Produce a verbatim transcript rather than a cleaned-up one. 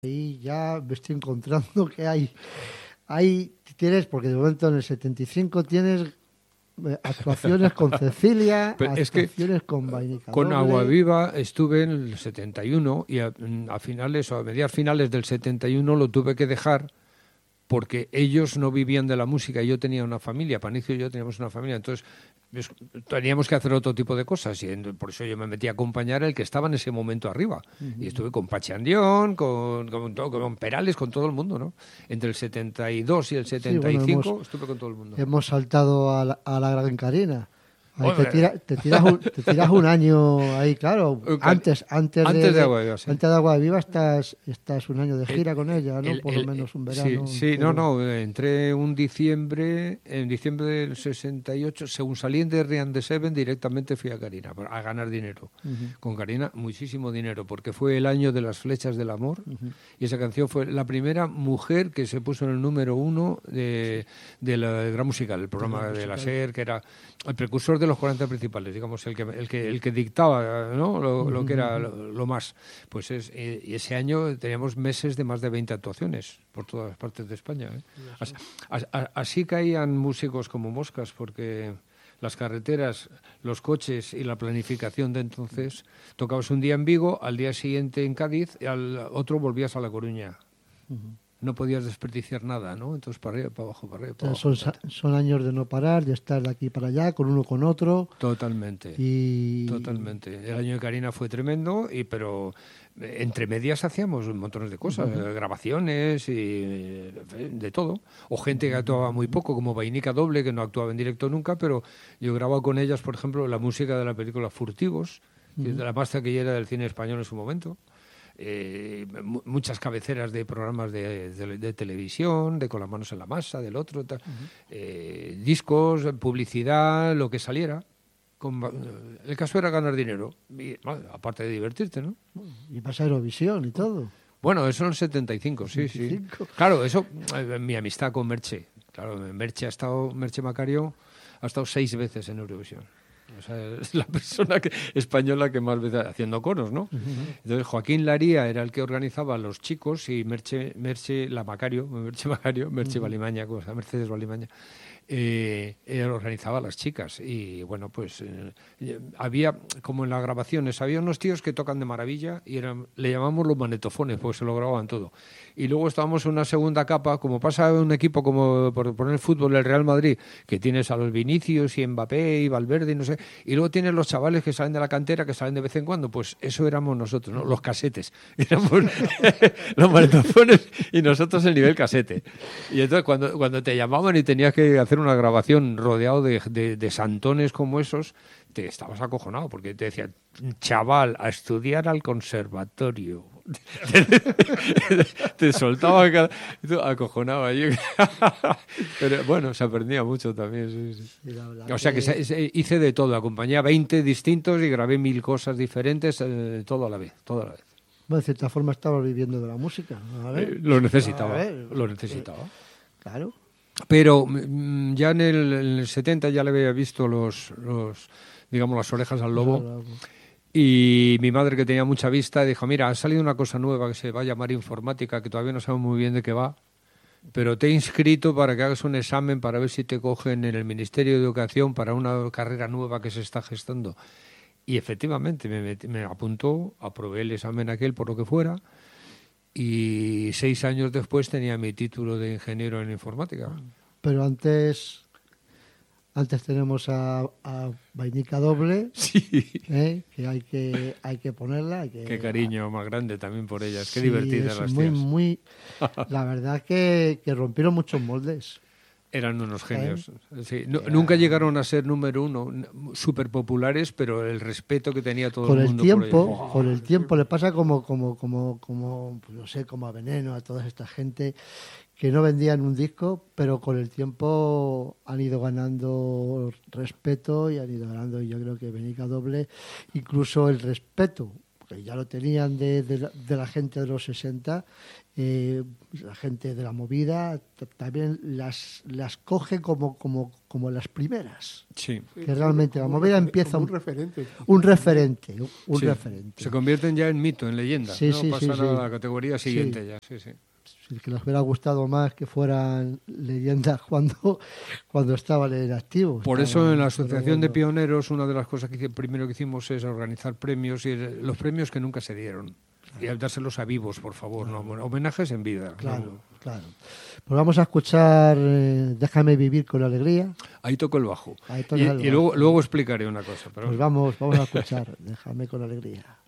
ahí ya me estoy encontrando que hay, hay tienes, porque de momento en el setenta y cinco tienes eh, actuaciones con Cecilia, Pero es que actuaciones con Vainica con Doble. Agua Viva estuve en el setenta y uno y a, a finales o a mediados finales del setenta y uno lo tuve que dejar porque ellos no vivían de la música. Yo tenía una familia, Panicio y yo teníamos una familia, entonces es, teníamos que hacer otro tipo de cosas y en, por eso yo me metí a acompañar al que estaba en ese momento arriba. Uh-huh. Y estuve con Pachi Andión, con, con, con, con Perales, con todo el mundo, ¿no? Entre el setenta y dos y el setenta y cinco sí, bueno, hemos, estuve con todo el mundo. Hemos saltado a la, a la Gran Carina. Ahí te, tira, te, tiras un, te tiras un año ahí, claro. Antes, antes, antes de, de Agua Viva, sí. Antes de Agua Viva estás, estás un año de gira el, con ella, ¿no? El, Por el, lo menos un verano. Sí, sí no, no. Entré un diciembre, en diciembre del sesenta y ocho, según salí de Rian de Seven, directamente fui a Carina a ganar dinero. Uh-huh. Con Carina, muchísimo dinero, porque fue el año de las flechas del amor. Uh-huh. Y esa canción fue la primera mujer que se puso en el número uno de, de la de Gran Musical, el programa de, de la SER, que era el precursor de los cuarenta principales, digamos, el que el que, el que dictaba, ¿no? lo, lo que era lo, lo más. Pues es, y ese año teníamos meses de más de veinte actuaciones por todas partes de España. ¿eh? Así, así caían músicos como moscas, porque las carreteras, los coches y la planificación de entonces, tocabas un día en Vigo, al día siguiente en Cádiz y al otro volvías a La Coruña. Uh-huh. No podías desperdiciar nada, ¿no? Entonces para arriba, para abajo, para arriba, para abajo. Son, son años de no parar, de estar de aquí para allá, con uno con otro. Totalmente, y... totalmente. El año de Carina fue tremendo, y pero entre medias hacíamos un montón de cosas, uh-huh. grabaciones y de todo. O gente que actuaba muy poco, como Vainica Doble, que no actuaba en directo nunca, pero yo grababa con ellas, por ejemplo, la música de la película Furtivos, uh-huh. que es de la más taquillera del cine español en su momento. Eh, m- muchas cabeceras de programas de, de, de televisión, de Con las manos en la masa, del otro, tal, uh-huh. eh, discos, publicidad, lo que saliera. Con, el caso era ganar dinero, y, bueno, aparte de divertirte, ¿no? Y pasar a Eurovisión y todo. Bueno, eso en el setenta y cinco, sí, setenta y cinco. Sí. Claro, eso, eh, mi amistad con Merche. Claro, Merche ha estado, Merche Macario ha estado seis veces en Eurovisión. O sea, es la persona que, española que más veces haciendo coros, ¿no? Uh-huh. Entonces Joaquín Laría era el que organizaba a los chicos y Merche, Merche la Macario, Merche Macario, Merche uh-huh. Valimaña, como sea, Mercedes Valimaña, eh, él organizaba a las chicas. Y bueno, pues eh, había, como en las grabaciones, había unos tíos que tocan de maravilla y eran, le llamamos los manetofones, porque se lo grababan todo. Y luego estábamos en una segunda capa, como pasa en un equipo como, por poner el fútbol, el Real Madrid, que tienes a los Vinicius y Mbappé y Valverde y no sé, y luego tienes los chavales que salen de la cantera, que salen de vez en cuando, pues eso éramos nosotros, ¿no? Los casetes. Éramos los manetofones y nosotros el nivel casete. Y entonces cuando, cuando te llamaban y tenías que hacer una grabación rodeado de, de, de santones como esos, te estabas acojonado, porque te decían, chaval, a estudiar al conservatorio. Te soltaba cada... acojonaba. Pero bueno, se aprendía mucho también. Sí, sí. O sea que se, se, hice de todo, acompañé a veinte distintos y grabé mil cosas diferentes, eh, todo a la vez, todo a la vez. Bueno, de cierta forma estaba viviendo de la música. A ver. Eh, lo necesitaba, a ver. lo necesitaba. Eh, claro. Pero mm, ya en el, en el setenta ya le había visto los, los, digamos, las orejas al lobo. Claro. Y mi madre, que tenía mucha vista, dijo, mira, ha salido una cosa nueva que se va a llamar informática, que todavía no sabemos muy bien de qué va, pero te he inscrito para que hagas un examen para ver si te cogen en el Ministerio de Educación para una carrera nueva que se está gestando. Y efectivamente me, metí, me apuntó, aprobé el examen aquel por lo que fuera, y seis años después tenía mi título de ingeniero en informática. Pero antes... Antes tenemos a, a Vainica Doble, sí. ¿eh? que hay que hay que ponerla. Hay que, qué cariño más grande también por ellas, qué sí, divertidas las muy, tías. Muy, la verdad que, que rompieron muchos moldes. Eran unos genios. ¿Eh? Sí. No, Era... Nunca llegaron a ser número uno, súper populares, pero el respeto que tenía todo con el el mundo tiempo, por ellos. Con el tiempo le pasa como, como, como, como, no sé, como a Veneno, a toda esta gente que no vendían un disco, pero con el tiempo han ido ganando respeto y han ido ganando, yo creo que Vainica Doble, incluso el respeto porque ya lo tenían de, de, la, de la gente de los sesenta, eh, la gente de la movida t- también las, las coge como, como, como las primeras. Sí. Que realmente la movida empieza... Un referente. Un referente, un, un Sí. referente. Se convierten ya en mito, en leyenda. Sí, ¿no? sí, Pasan sí, a sí. la categoría siguiente Sí. ya. Sí, sí. Sí, que nos hubiera gustado más que fueran leyendas cuando, cuando estaban en activo. Por Estaban- eso en la pero Asociación de bueno. Pioneros una de las cosas que hice- primero que hicimos es organizar premios y los premios que nunca se dieron. Y al dárselos a vivos, por favor, no bueno, homenajes en vida. Claro, ¿no? claro. Pues vamos a escuchar eh, Déjame vivir con alegría. Ahí toco el bajo. Ahí Y, tocas el y luego, bajo. luego explicaré una cosa. Pero Pues vamos, vamos a escuchar Déjame con alegría.